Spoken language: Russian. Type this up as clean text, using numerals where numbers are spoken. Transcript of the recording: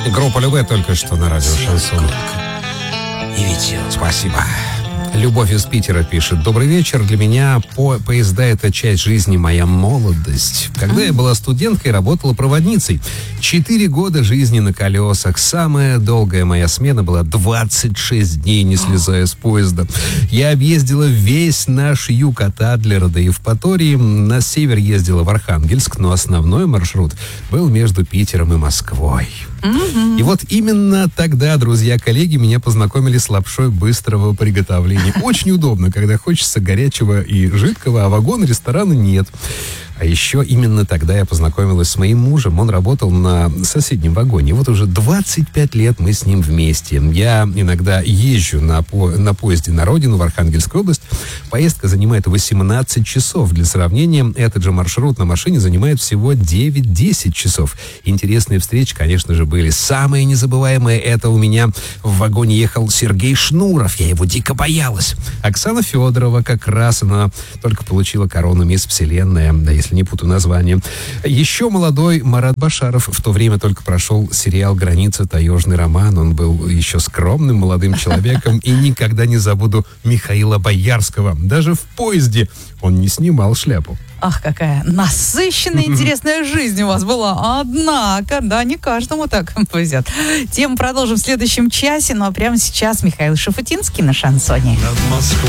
Группа Любэ только что на радио Шансон. И ведь Спасибо. Любовь из Питера пишет. Добрый вечер. Для меня поезда — это часть жизни, моя молодость. Когда я была студенткой, работала проводницей. 4 года жизни на колесах. Самая долгая моя смена была 26 дней, не слезая с поезда. Я объездила весь наш юг от Адлера до Евпатории. На север ездила в Архангельск, но основной маршрут был между Питером и Москвой. И вот именно тогда, друзья-коллеги, меня познакомили с лапшой быстрого приготовления. Очень удобно, когда хочется горячего и жидкого, а вагона ресторана нет. А еще именно тогда я познакомилась с моим мужем. Он работал на соседнем вагоне. И вот уже 25 лет мы с ним вместе. Я иногда езжу на поезде на родину, в Архангельскую область. Поездка занимает 18 часов. Для сравнения, этот же маршрут на машине занимает всего 9-10 часов. Интересные встречи, конечно же, были. Самое незабываемое — это у меня в вагоне ехал Сергей Шнуров. Я его дико боялась. Оксана Федорова, как раз она только получила корону «Мисс Вселенная», да, если не путаю название. Еще молодой Марат Башаров. В то время только прошел сериал «Граница. Таежный роман». Он был еще скромным молодым человеком. И никогда не забуду Михаила Боярского. Даже в поезде он не снимал шляпу. Ах, какая насыщенная, интересная жизнь у вас была. Однако, да, не каждому так повезет. Тему продолжим в следующем часе, но прямо сейчас Михаил Шафутинский на шансоне.